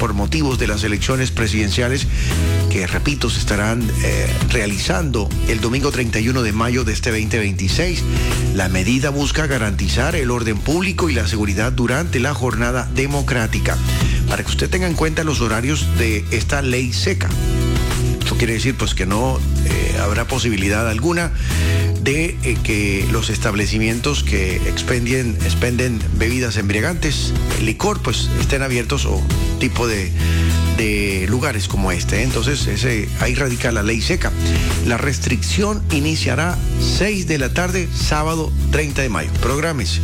por motivos de las elecciones presidenciales que, repito, se estarán realizando el domingo 31 de mayo de este 2026. La medida busca garantizar el orden público y la seguridad durante la jornada democrática. Para que usted tenga en cuenta los horarios de esta ley seca. Esto quiere decir pues que no habrá posibilidad alguna de que los establecimientos que expenden bebidas embriagantes, licor, pues estén abiertos o tipo de lugares como este. Entonces ahí radica la ley seca. La restricción iniciará 6 de la tarde, sábado 30 de mayo. Prográmese.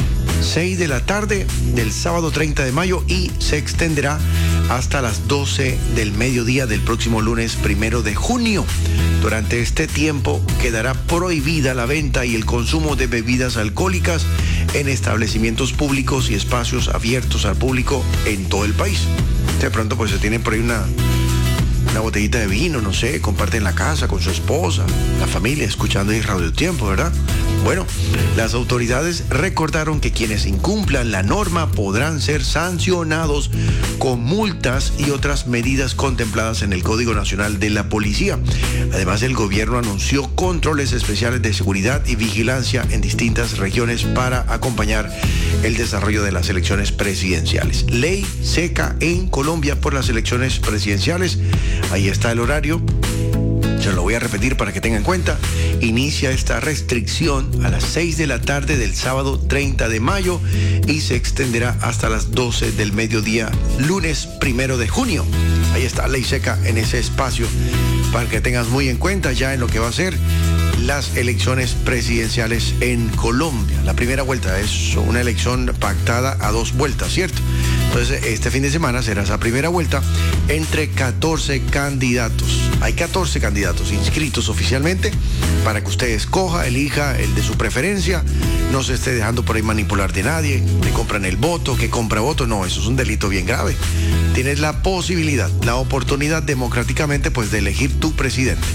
6 de la tarde del sábado 30 de mayo y se extenderá hasta las 12 del mediodía del próximo lunes 1 de junio. Durante este tiempo quedará prohibida la venta y el consumo de bebidas alcohólicas en establecimientos públicos y espacios abiertos al público en todo el país. De pronto pues se tiene por ahí una botellita de vino, no sé, comparten la casa con su esposa, la familia, escuchando ahí Radio Tiempo, ¿verdad? Bueno, las autoridades recordaron que quienes incumplan la norma podrán ser sancionados con multas y otras medidas contempladas en el Código Nacional de la Policía. Además, el gobierno anunció controles especiales de seguridad y vigilancia en distintas regiones para acompañar el desarrollo de las elecciones presidenciales. Ley seca en Colombia por las elecciones presidenciales. Ahí está el horario. Se lo voy a repetir para que tengan en cuenta. Inicia esta restricción a las 6 de la tarde del sábado 30 de mayo y se extenderá hasta las 12 del mediodía, lunes 1 de junio. Ahí está, ley seca en ese espacio para que tengas muy en cuenta ya en lo que va a ser las elecciones presidenciales en Colombia. La primera vuelta es una elección pactada a 2 vueltas, ¿cierto? Entonces, este fin de semana será esa primera vuelta entre 14 candidatos. Hay 14 candidatos inscritos oficialmente para que usted escoja, elija el de su preferencia. No se esté dejando por ahí manipular de nadie. Le compran el voto, que compra voto. No, eso es un delito bien grave. Tienes la posibilidad, la oportunidad democráticamente, pues, de elegir tu presidente.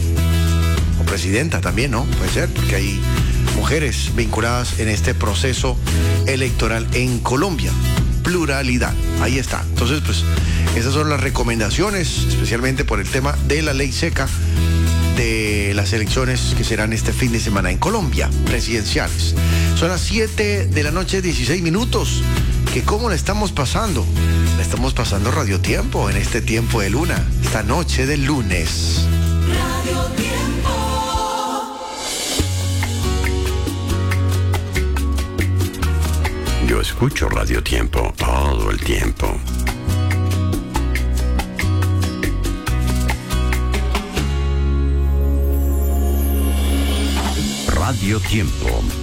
O presidenta también, ¿no? Puede ser, porque hay mujeres vinculadas en este proceso electoral en Colombia. Pluralidad, ahí está. Entonces, pues, esas son las recomendaciones, especialmente por el tema de la ley seca de las elecciones que serán este fin de semana en Colombia, presidenciales. Son las 7 de la noche, 16 minutos. ¿Que cómo la estamos pasando? La estamos pasando Radio Tiempo en este tiempo de luna, esta noche del lunes. Radio Tiempo. Yo escucho Radio Tiempo todo el tiempo. Radio Tiempo.